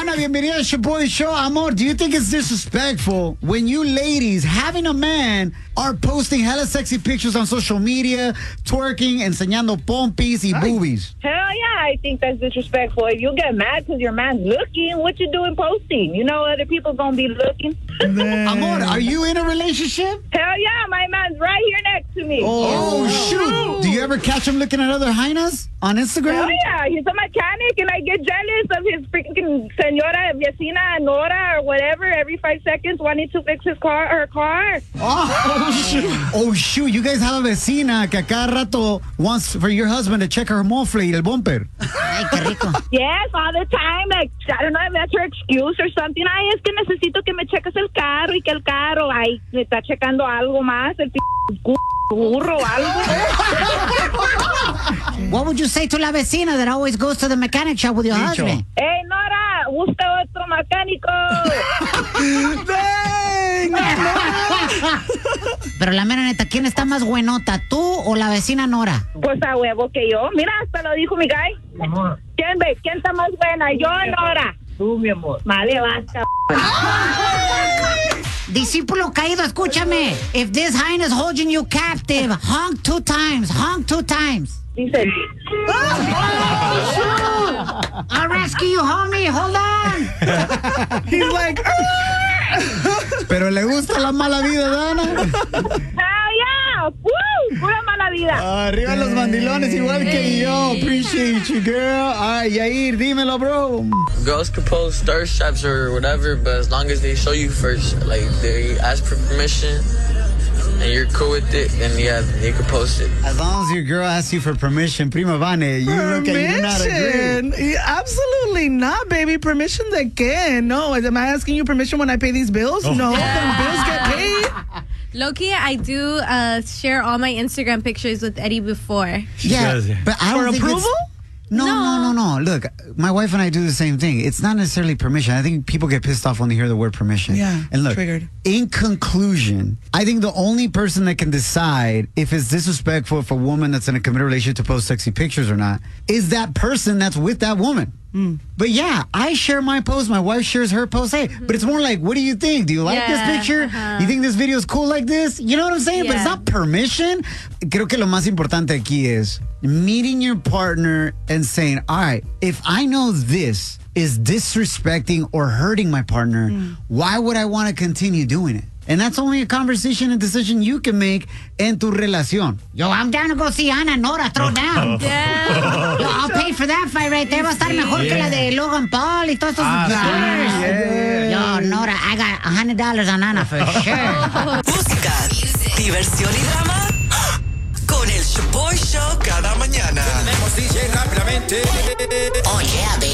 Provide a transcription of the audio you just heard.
Nona, bienvenida al Shaboy Show. Amor, do you think it's disrespectful when you ladies, having a man, are posting hella sexy pictures on social media, twerking, enseñando pompis y boobies? Hell yeah, I think that's disrespectful. If you get mad because your man's looking, what you doing posting? You know other people gonna be looking. Amor, are you in a relationship? Hell yeah, my man's right here next to me. Oh, shoot. Do you ever catch him looking at other hyenas on Instagram? Hell yeah, he's a mechanic and I get jealous of his freaking señora vecina Nora or whatever every 5 seconds wanting to fix his car or her car. Oh, shoot. You guys have a vecina que a cada rato wants for your husband to check her mofle y el bumper. Ay, qué rico. Yes, all the time. Like, I don't know if that's her excuse or something. Ay, es que necesito que me cheques el carro y que el carro, ay, me está checando algo más, el burro o algo. What would you say to la vecina that always goes to the mechanic shop with your husband? Hey, Nora, busca otro mecánico. Pero la mera neta, ¿quién está más buenota, tú o la vecina Nora? Pues a huevo que yo. Mira, hasta lo dijo mi guy. Mi amor. ¿Quién está más buena? Yo o Nora. Tú, mi amor. Vale, basta. Discípulo caído, escúchame. If this highness holding you captive, honk 2 times. Honk 2 times. Dice. I'll rescue you, homie. Hold on. He's like, Pero le gusta la mala vida, Dana. Hell yeah. Woo, pura mala vida. Arriba los mandilones igual que yo. Appreciate you, girl. Ay, Yair, dímelo, bro. Girls can post thirst traps or whatever, but as long as they show you first, like they ask for permission and you're cool with it, then yeah, they can post it. As long as your girl asks you for permission, Prima Vane, you look at you not agree. permission? Absolutely not, baby. Permission de qué? No, am I asking you permission when I pay these bills? No, the bills get paid. Low-key, I do share all my Instagram pictures with Eddie before. Yeah, but I don't For think approval? No. Look, my wife and I do the same thing. It's not necessarily permission. I think people get pissed off when they hear the word permission. Yeah, and look, triggered. In conclusion, I think the only person that can decide if it's disrespectful if a woman that's in a committed relationship to post sexy pictures or not is that person that's with that woman. But yeah, I share my post. My wife shares her post. Hey, but it's more like, what do you think? Do you like this picture? You think this video is cool like this? You know what I'm saying? But it's not permission. Creo que lo más importante aquí is meeting your partner and saying, all right, if I know this is disrespecting or hurting my partner, why would I want to continue doing it? And that's only a conversation and decision you can make en tu relación. Yo, I'm down to go see Ana Nora throw down. Yeah. Yo, I'll pay for that fight right there. Va a estar mejor que la de Logan Paul y todos estos guys. Yo, Nora, I got $100 on Ana for sure. Música, diversión y drama con el Shaboy Show cada mañana. Tenemos DJ rápidamente. Oh yeah, baby.